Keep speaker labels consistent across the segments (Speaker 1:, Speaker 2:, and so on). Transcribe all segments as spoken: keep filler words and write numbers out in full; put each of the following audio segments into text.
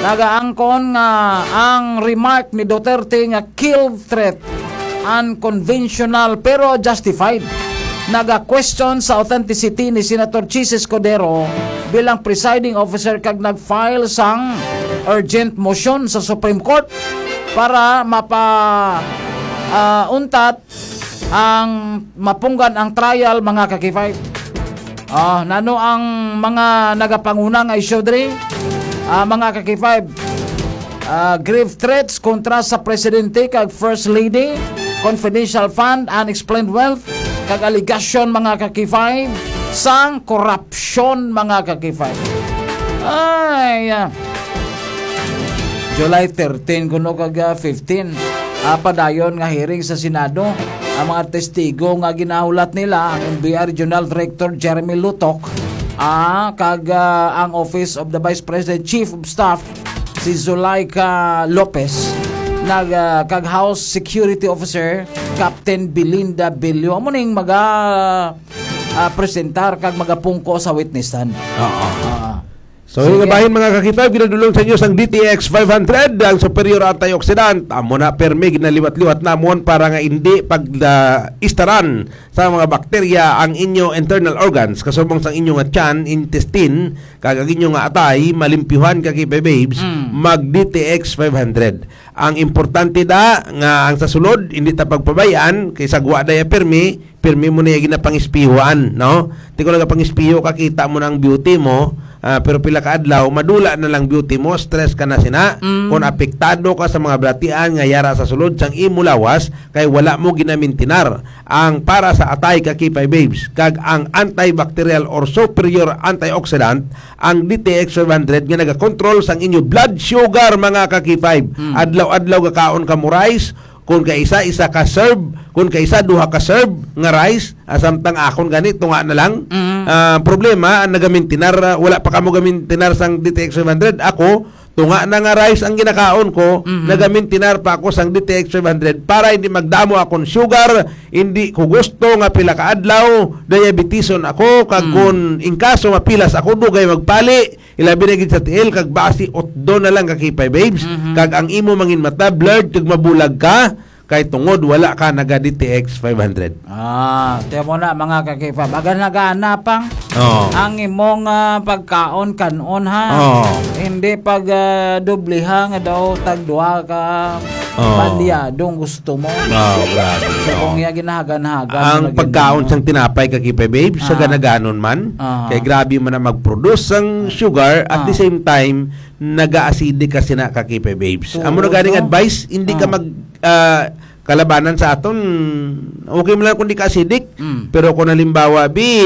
Speaker 1: nagaangkon nga ang remark ni Duterte nga kill threat unconventional pero justified. Naga-question sa authenticity ni Senator Chis Escudero bilang presiding officer kag nag-file sang urgent motion sa Supreme Court para mapa uh, untat ang mapunggan ang trial mga kakifay. Ah, uh, nano ang mga nagapanguna nga issue diri? Uh, mga kakifay, uh, grave threats kontra sa presidente kag first lady, confidential fund, unexplained wealth, kag allegation mga kakifay sang corruption mga kakifay. Ay, uh, July thirteen kuno kag fifteen uh, padayon nga hearing sa Senado. Ang mga testigo nga ginahulat nila ang N B I Regional Director Jeremy Lutok, ah, kag uh, ang Office of the Vice President Chief of Staff si Zulaika Lopez, nag uh, kag House Security Officer Captain Belinda Bello amo ning maga uh, presentar kag magapungko sa witness stand. Oo. Uh,
Speaker 2: So, yung bahin mga kakita, ginadulong sa inyo sang D T X five hundred, ang superior antioxidant. Amo na permi, ginaliwat-liwat namon para nga hindi pag uh, istaran sa mga bakterya ang inyo internal organs. Kasubong sang inyo nga tiyan, intestine, kag inyo nga atay, malimpyuhan kakipay babes, mm. mag D T X five hundred. Ang importante da, nga ang sa sulod, hindi ta pagpabayaan, kay sagwa da ya permi, permi mo na yung ginapangispihuan, no? Di ko nagapangispiho, kakita mo ng beauty mo, Uh, pero pila ka adlaw madula na lang beauty mo, stress ka na sina, mm. kung apektado ka sa mga blatian nga yara sa sulod sang imo lawas kay wala mo ginamintinar ang para sa atay kakipay babes kag ang antibacterial or superior antioxidant ang D T X five hundred nga nagakontrol sang inyo blood sugar mga kakipay. mm. Adlaw-adlaw ka kaon ka mo rice, kung kaisa isa ka serve, kung kaisa duha ka serve nga rice, asamtang akon ganito nga na lang. Mm-hmm. Uh, problema ang nagamintinar, uh, wala pa kamo gamintinar sang D T X five hundred. Ako tunga na nga rice ang ginakaon ko, mm-hmm. nagamintinar pa ako sang D T X five hundred para hindi magdamo akong sugar, hindi ko gusto nga pila ka adlaw diabetison ako kag mm-hmm. kung inkaso mapilas ako dugay magpali ilabi na gid sa tiil kag basi otdo na lang kakipay babes, mm-hmm. kag ang imo mangin mata blurred kag mabulag ka kay tungod wala ka naga D T X five hundred.
Speaker 1: Ah, tiyan mo na mga kakipay. Baga nagaanapang
Speaker 2: oh.
Speaker 1: ang imong uh, pagkaon kanon ha.
Speaker 2: Oh.
Speaker 1: Hindi pag uh, dubliha nga daw tagduha ka oh. bandiyadong gusto mo.
Speaker 2: Oh, grabe.
Speaker 1: So, kung iya ginahagan-hagan.
Speaker 2: Ang pagkaon sang tinapay kakipay babe, ah. sa ganaganon man, ah. kay grabe man na mag-produce ang sugar at ah. the same time naga-acidic kasi na kakipay babes. So, amo na ganing advice, hindi ah. ka mag uh, kalabanan sa aton, okay mo lang kung di ka acidic, mm. pero kung halimbawa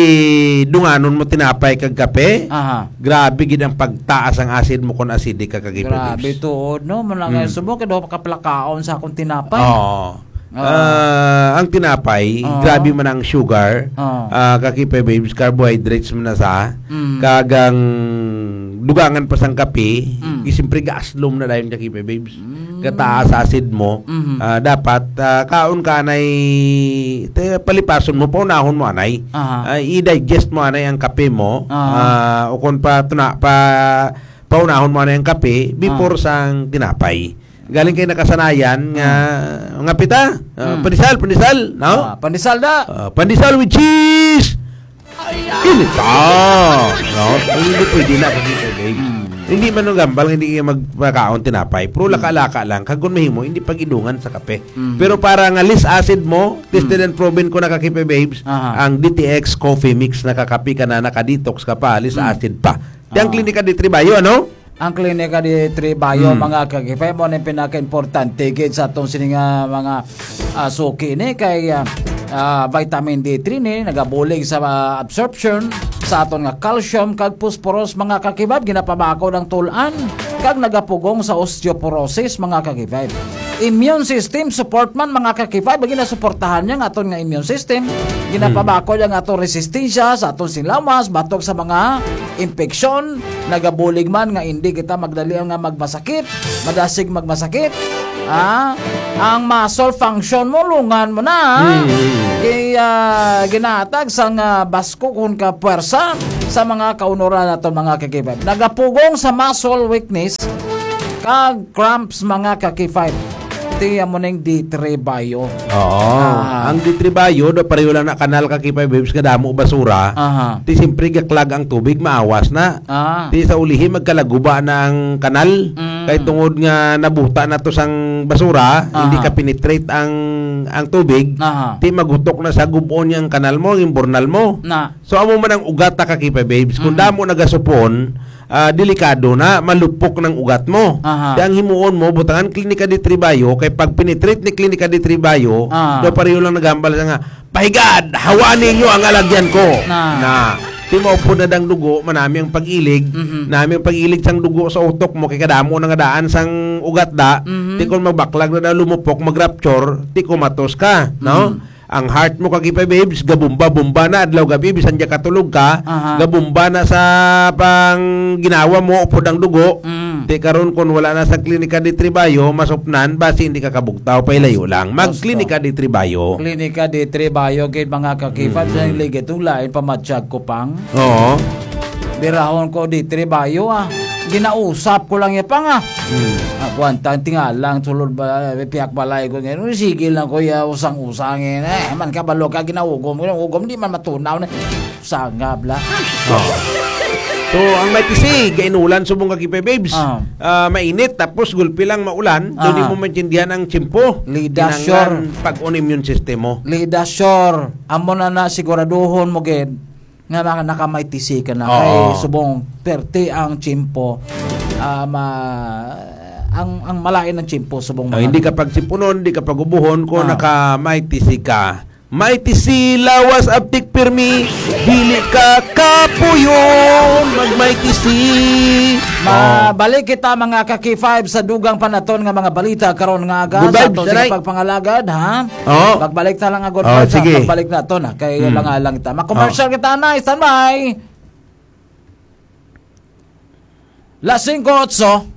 Speaker 2: bi dunganon mo tinapay kag kape, aha. grabe gid ang pagtaas ang acid mo kung acidic ka kakipay babes.
Speaker 1: Grabe to, no? Manang mm. subo ka daw kaplakaon sa akong tinapay.
Speaker 2: Oo. Uh, uh, ang tinapay, uh, grabe man ang sugar, uh, uh, kakipay babes, carbohydrates man na sa, mm. kagang dugangan pa sang kape, mm. isimpre gaslom na dayon kakipay babes. Mm. Kataas acid mo, mm-hmm. uh, dapat uh, kaon ka anay te, palipason mo, paunahon mo anay, uh-huh. uh, i-digest mo anay ang kape mo, uh-huh. uh, o kung pa, tuna, pa paunahon mo anay ang kape before uh-huh. sang tinapay. Galing kay nakasanayan nga uh, nga pita, uh, mm. pandesal, pandesal, no?
Speaker 1: Uh, pandesal da.
Speaker 2: Uh, pandesal with cheese. Kinita. No, hindi pwede na kasi babe. Mm. Hindi man nung gambal, hindi ka magpakaon tinapay. Pero laka-laka lang, kagun mahimo, hindi pag-idungan sa kape. Mm. Pero para nga list acid mo, tested mm. and proven ko nakakipay babes, uh-huh. ang D T X coffee mix, nakakapi ka na, nakadetox ka pa, list mm. acid pa. Tiyang uh-huh. klinika di Tribayo, ano?
Speaker 1: Ang klinika di Tribayo, hmm. mga kakipay mo na pinaka-importante gid sa atong sininga mga uh, suki ni kay uh, uh, vitamin D three ni nagabulig sa uh, absorption sa aton nga calcium kag phosphorus mga kakibab, ginapabakaw ng tulan kag nagapugong sa osteoporosis mga kakibab. Immune system support man mga kakibab, bagi na suportahan niya nga aton nga immune system, ginapabakaw niya nga aton resistensya sa aton sinlawas batok sa mga infeksyon, nagabulig man nga hindi kita magdali nga magmasakit, madasig magmasakit. Ah, ang muscle function mo lungan mo na. Hmm. Kaya uh, ginatag sang uh, basko kun ka puwersa sa mga kaunuran nato mga kakibab. Nagapugong sa muscle weakness kag cramps mga kakifay. Tiyan mo ng D three Bio.
Speaker 2: Oo.
Speaker 1: Ah.
Speaker 2: Ang D three Bio, do pareho lang na kanal kakipay babes kadamo basura.
Speaker 1: Aha.
Speaker 2: Ti simpre gaklag ang tubig maawas na.
Speaker 1: Ah.
Speaker 2: Ti sa ulihi magkalaguba na ang kanal.
Speaker 1: Mm.
Speaker 2: Kay tungod nga nabuta na to sang basura,
Speaker 1: Aha.
Speaker 2: hindi ka penetrate ang ang tubig.
Speaker 1: Aha.
Speaker 2: Ti magutok na sa gubon yang kanal mo, yung bornal mo.
Speaker 1: Na.
Speaker 2: So amo man ang ugat ta kakipay babes. Kung
Speaker 1: Mm.
Speaker 2: damo nagasupon, ah, delikado na malupok ng ugat mo.
Speaker 1: Aha.
Speaker 2: Kaya ang himuon mo butangan klinika di Tribayo kay pag penetrate ni klinika di Tribayo,
Speaker 1: Ah.
Speaker 2: do pareho lang nagambal sa nga pahigad, hawanin nyo ang alagyan ko.
Speaker 1: Na.
Speaker 2: Na. Di mo po na dang dugo, manami ang pag-ilig,
Speaker 1: Mhm.
Speaker 2: nami ang pag-ilig sang dugo sa utok mo kay kadamo na nga daan sang ugat da.
Speaker 1: Mhm.
Speaker 2: Ti kung magbaklag na, na lumupok, mag-rupture, ti kumatos ka, no?
Speaker 1: Mhm.
Speaker 2: Ang heart mo kakipay babes, gabumba-bumba na adlaw gabi bisan diya katulog ka,
Speaker 1: Aha.
Speaker 2: gabumba na sa pang ginawa mo upod ang dugo.
Speaker 1: Mm.
Speaker 2: Di karon kun wala na sa klinika di Tribayo, masupnan basi hindi ka kabugtaw pay layo lang. Mag-klinika di Tribayo.
Speaker 1: Klinika D three Bio kay mga kakifay sa ligit ulain pamatsyag ko pang.
Speaker 2: Oo.
Speaker 1: Birahon ko D three Bio ah. Ginausap ko lang ya pang ah.
Speaker 2: Hmm.
Speaker 1: Ako ang tingala lang sulod ba piyak balay ko ngayon. Sige lang ko ya usang-usangin. Eh man ka balo ka ginaugom. Ugom di man matunaw na. Sangab la.
Speaker 2: Oo. So, ang may tisi, gainulan subong kakipay babes.
Speaker 1: Ah.
Speaker 2: Ah, mainit, tapos gulpi lang maulan.
Speaker 1: Ah.
Speaker 2: Doon mo maintindihan ang tsimpo.
Speaker 1: Lida,
Speaker 2: Kinanglan pag-on immune system mo.
Speaker 1: Lida sure. Amo na na siguraduhon mo gid nga mga nakamay tisi ka na
Speaker 2: Oo.
Speaker 1: kay subong perti ang chimpo. Ah, ma ang ang malain ng chimpo subong
Speaker 2: Oh,
Speaker 1: mga
Speaker 2: hindi ka pagsipunon, hindi ka pagubuhon kung
Speaker 1: Ah.
Speaker 2: naka may tisi ka. May tisi, lawas, aptik, pirmi, dili ka kapuyon, mag may tisi. Oh.
Speaker 1: Mabalik kita mga kaki five sa dugang panaton nga mga balita karon nga aga
Speaker 2: Good
Speaker 1: sa
Speaker 2: vibes,
Speaker 1: aton
Speaker 2: Daray.
Speaker 1: sa pagpangalagad ha.
Speaker 2: Oo.
Speaker 1: Pagbalik ta lang nga good
Speaker 2: Oh,
Speaker 1: vibes, ha?
Speaker 2: sige.
Speaker 1: Pagbalik na to na kay
Speaker 2: Hmm.
Speaker 1: lang lang ta. Ma-commercial kita na, standby. Las cinco otso.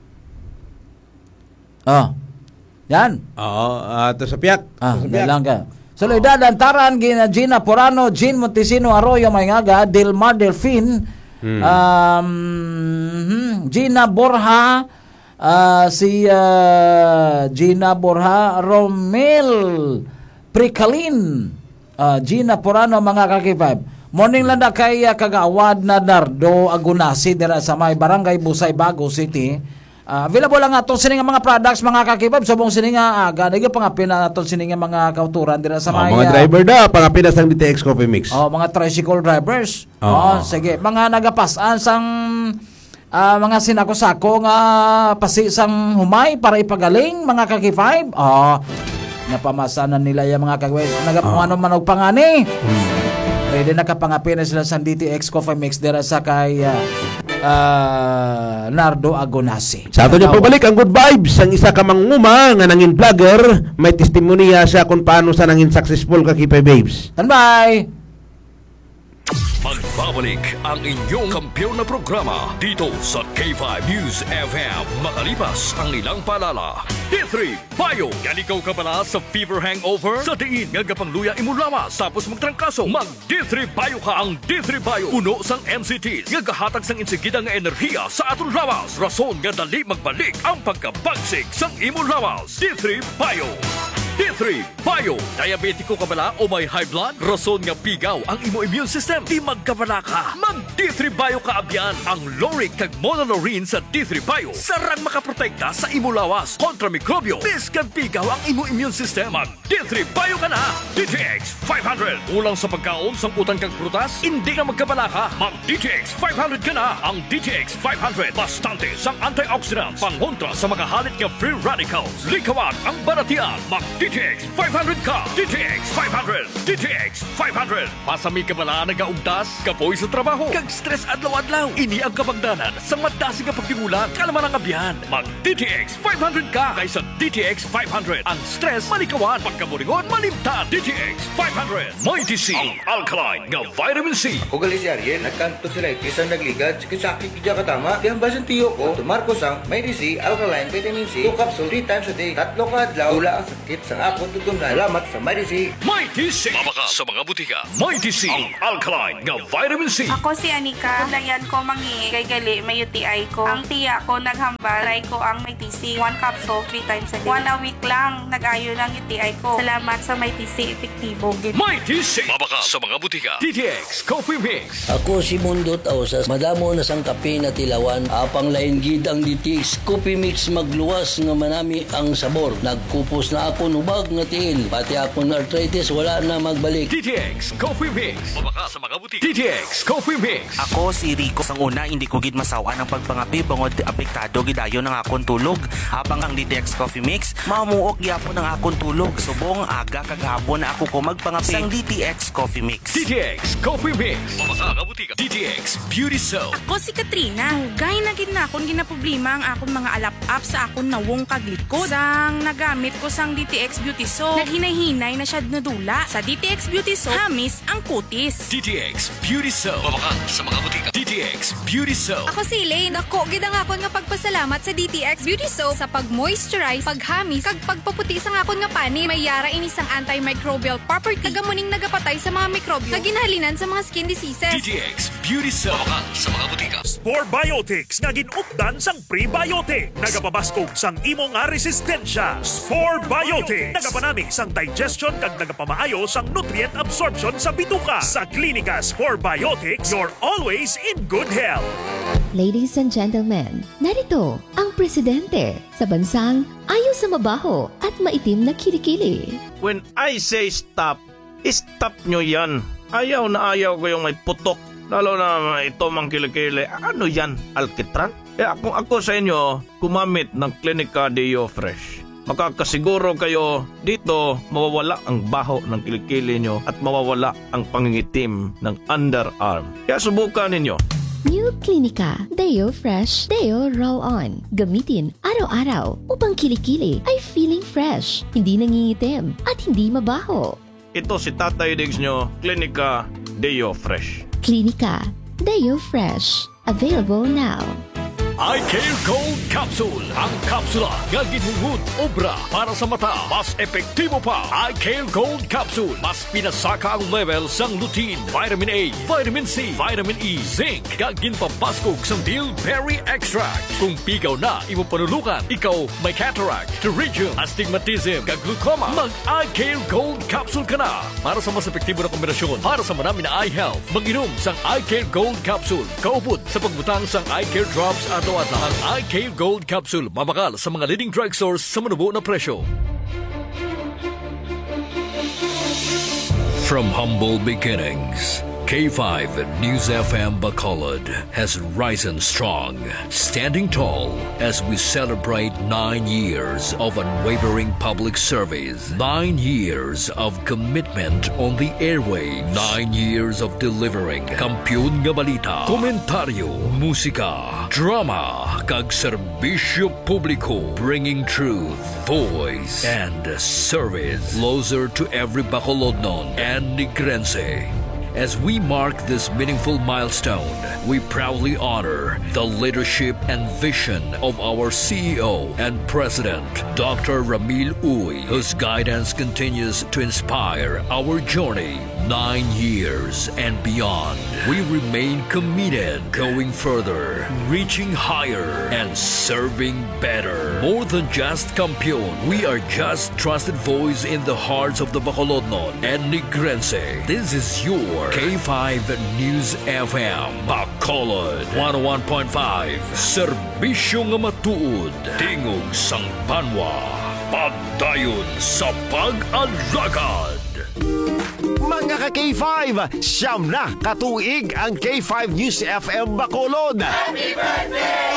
Speaker 1: Oh. Yan.
Speaker 2: Oo, ah, to sa piyak.
Speaker 1: Ah,
Speaker 2: To sa piyak.
Speaker 1: lang ka. Solidad Antaran, Gina Gina Porano, Jean Montesino Arroyo Mayngaga, Dilmar Delfin,
Speaker 2: Hmm.
Speaker 1: um, hmm, Gina Borja, ah, si ah, Gina Borja, Romel Pricalin, ah, Gina Porano, mga kakipab. Morning lang na kay ah, kagawad na Nardo Agunasi dira sa may Barangay Busay, Bago City. Uh, available lang nga itong sininga mga products, mga kakibab. Subong sininga aga. Naging pangapin na itong sininga mga kauturan dira sa
Speaker 2: Oh,
Speaker 1: may...
Speaker 2: mga
Speaker 1: ah,
Speaker 2: driver da, pangapinas ng D T X Coffee Mix.
Speaker 1: oh, mga tricycle drivers.
Speaker 2: Oo.
Speaker 1: Oh, sige. Mga nagapasan sang ah, mga sinako-sako nga pasi sang humay para ipagaling, mga kakifib. Oh, napamasanan nila yung mga kakibab. Nagapungano man og pangani. Pwede nakapangapin na sila sa D T X Coffee Mix dira sa kay ah, ah, Nardo Agonasi.
Speaker 2: Sa ato niya pagbalik ang good vibes ang isa ka manguma nga nangin vlogger, may testimonya siya kung paano sa nangin successful kakipay babes.
Speaker 1: Standby!
Speaker 3: Magbabalik ang inyong kampiyon na programa dito sa K five News F M makalipas ang ilang paalala. D three Bio. Yan ikaw ka pala sa fever hangover? Sa diin nga gapangluya imulawas tapos magtrangkaso. Mag D three Bio ka. Ang D three Bio puno sang M C Ts nga gahatag sang insigida nga enerhiya sa aton lawas. Rason nga dali magbalik ang pagkabagsik sang imulawas. D three Bio. D three Bio. Diabetiko ka bala o may high blood? Rason nga pigaw ang imo immune system. Di magkabala ka. Mag D three Bio ka abyan. Ang Loric kag Monolaurin sa D three Bio. Sarang makaprotekta sa imo lawas kontra mikrobyo. Bis kag pigaw ang imo immune system. Mag D three Bio ka na. D T X five hundred. Ulang sa pagkaon sang utang kag prutas. Hindi na magkabala ka. Mag D T X five hundred ka na. Ang D T X five hundred. Bastante sang antioxidants. Pangontra sa makahalit nga free radicals. Likawan ang baratian. Mag D T X five hundred ka. D T X five hundred. D T X five hundred. Pasami ka bala nagaugdas, kapoy sa trabaho, kag stress adlaw-adlaw. Ini ang kabangdanan sa madasi nga pagtingulang kalaman ang abyan. Mag D T X five hundred ka kaysa D T X five hundred. Ang stress malikawan, pagkaburingon malimtan. D T X five hundred. May T C, ang alkaline nga vitamin C.
Speaker 4: Ako gali si Ariel, nagkanto sila isang nagligad, sakit kidya katama. Di ang basan tiyo ko, tumarko sang may D C, alkaline, vitamin C, two capsule, three times a day. Tatlo ka adlaw, wala ang sakit sa sa akong tutunan. Salamat sa Mighty C.
Speaker 3: Mighty C. Mabaka sa mga butika. Mighty C. Ang alkaline nga vitamin C.
Speaker 5: Ako si Anika. Dayan ko mangi kay gali may U T I ko. Ang tiya ko naghambal. Try ko ang Mighty C. One capsule, three times a day. One a week lang. Nag-ayo ng U T I ko. Salamat sa Mighty C. Epektibo.
Speaker 3: Mighty C. Mabaka sa mga butika. D T X Coffee Mix.
Speaker 6: Ako si Mundot Ausas. Madamo na sang kape na tilawan. Apang lain gid ang D T X Coffee Mix magluwas nga manami ang sabor. Nagkupos na ako nubag nga tiil. Pati akong arthritis wala na magbalik.
Speaker 3: D T X Coffee Mix. Mabaka sa mga butika. D T X Coffee Mix.
Speaker 7: Ako si Rico. Sang una, hindi ko gid masawa ng pagpangapi bangod apektado gidayon ng akong tulog. Habang ang D T X Coffee Mix, mamuok gyapon ng akong tulog. Subong aga kagahapon na ako ko magpangapi sang D T X Coffee Mix.
Speaker 3: D T X Coffee Mix. Mabaka sa butika. D T X Beauty Soap.
Speaker 8: Ako si Katrina. Gay na gid na akong ginaproblema ang akong mga alap-up sa akong nawong kaglikod. Sang nagamit ko sang D T X Beauty Soap, naghinay-hinay na siya nadula. Sa D T X Beauty Soap, hamis ang kutis.
Speaker 3: D T X Beauty Soap. Mabaka sa mga butika. D T X Beauty Soap.
Speaker 9: Ako si Elaine. Ako, gid ang akon nga pagpasalamat sa D T X Beauty Soap sa pag-moisturize, paghamis, kag pagpaputi sa akon nga pani. May yara ini sang antimicrobial property. Kagamuning nagapatay sa mga mikrobyo na ginhalinan sa mga skin diseases.
Speaker 3: D T X Beauty Soap. Mabaka sa mga butika.
Speaker 10: Spore Biotics nga ginupdan sang prebiotic. Nagapabaskog sang imo nga resistensya. Spore Biotics. Nagapanami sang digestion kag nagapamaayo sang nutrient absorption sa bituka. Sa Klinika Spore Biotics, you're always in good health.
Speaker 11: Ladies and gentlemen, narito ang presidente sa bansang ayaw sa mabaho at maitim na kilikili.
Speaker 12: When I say stop, stop nyo yan. Ayaw na ayaw ko yung may putok. Lalo na ito mang kilikili. Ano yan? Alkitran? Eh kung ako sa inyo, kumamit ng Klinika Deo Fresh. Makakasiguro kayo dito mawawala ang baho ng kilikili nyo at mawawala ang pangingitim ng underarm. Kaya subukan ninyo.
Speaker 11: New Klinika Deo Fresh Deo Roll-On. Gamitin araw-araw upang kilikili ay feeling fresh, hindi nangingitim at hindi mabaho.
Speaker 12: Ito si Tatay Diggs nyo, Klinika Deo Fresh.
Speaker 11: Klinika Deo Fresh. Available now.
Speaker 3: I-Care Gold Capsule. Ang kapsula nga ginhungod obra para sa mata. Mas epektibo pa. I-Care Gold Capsule. Mas pinasaka ang level sang lutein, vitamin A, vitamin C, vitamin E, zinc. Nga ginpabaskog sang bilberry extract. Kung pigaw na imo panulukan, ikaw may cataract, pterygium, astigmatism, kag glaucoma, mag-I-Care Gold Capsule ka na. Para sa mas epektibo na kombinasyon, para sa marami na eye health, mag-inom sang I-Care Gold Capsule. Kaupod sa pagbutang sang I-Care Drops at at ang I-Care Gold Capsule mabakal sa mga leading drugstores sa manubo na presyo. From humble beginnings, K five News F M Bacolod has risen strong, standing tall as we celebrate nine years of unwavering public service, nine years of commitment on the airwaves, nine years of delivering kampiyon nga balita, komentaryo, musika, drama, kag serbisyo publiko, bringing truth, voice, and service closer to every Bacolodnon and Negrense. As we mark this meaningful milestone, we proudly honor the leadership and vision of our C E O and President, Doctor Ramil Uy, whose guidance continues to inspire our journey nine years and beyond. We remain committed, going further, reaching higher, and serving better. More than just kampiyon, we are just trusted voice in the hearts of the Bacolodnon and Negrense. This is your K five News F M Bacolod one oh one point five. Serbisyo nga matuod, tingog sang banwa, pagdayon sa pag-alagad.
Speaker 13: Mga ka-K five, siyam na katuig ang K five News F M Bacolod. Happy birthday!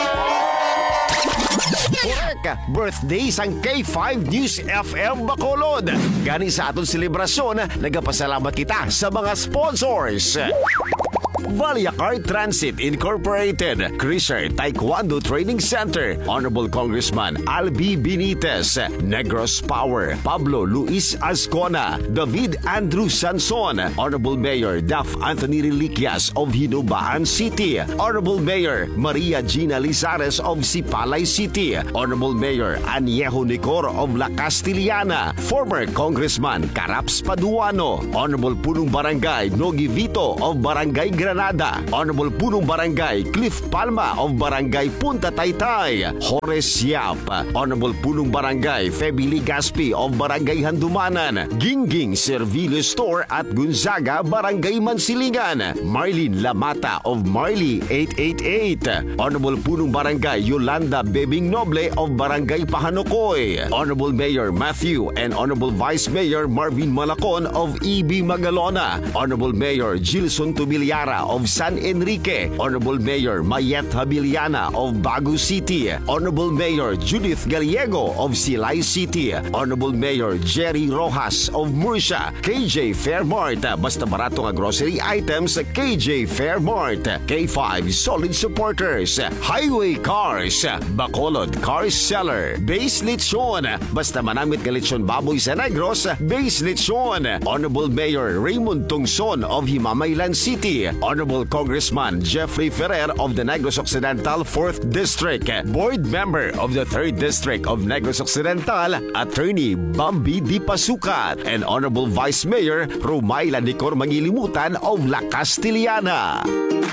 Speaker 13: Correct! Birthday sang K five News F M Bacolod. Gani sa atong selebrasyon, nagapasalamat kita sa mga sponsors. Valiacar Transit Incorporated, Crisher Taekwondo Training Center, Honorable Congressman Albi Benitez, Negros Power, Pablo Luis Ascona, David Andrew Sanson, Honorable Mayor Daf Anthony Reliquias of Hinubaan City, Honorable Mayor Maria Gina Lizares of Sipalay City, Honorable Mayor Aniejo Nicor of La Castillana, former Congressman Caraps Paduano, Honorable Punong Barangay Nogi Vito of Barangay Granada, Honorable Punong Barangay Cliff Palma of Barangay Punta Taytay, Horace Yap, Honorable Punong Barangay Feby Ligaspi of Barangay Handumanan, Gingging Servilio Store at Gonzaga, Barangay Mansilingan, Marlene Lamata of Marley eight eight eight, Honorable Punong Barangay Yolanda Bebing Noble of Barangay Pahanokoy, Honorable Mayor Matthew and Honorable Vice Mayor Marvin Malacon of E B Magalona, Honorable Mayor Gilson Tubiliara of San Enrique, Honorable Mayor Mayet Habiliana of Bagu City, Honorable Mayor Judith Gallego of Silay City, Honorable Mayor Jerry Rojas of Murcia, K J Fairmart, basta barato nga grocery items, K J Fairmart, K five Solid Supporters, Highway Cars, Bacolod Cars Seller, Base Lechon, basta manamit nga lechon baboy sa Negros, Base Lechon, Honorable Mayor Raymond Tungson of Himamaylan City, Honorable Congressman Jeffrey Ferrer of the Negros Occidental fourth District, Board Member of the third District of Negros Occidental, Attorney Bambi Di Pasukat, and Honorable Vice Mayor Rumayla Nicor Mangilimutan of La Castillana.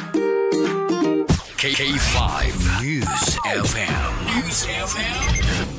Speaker 3: K five News F M. News F M.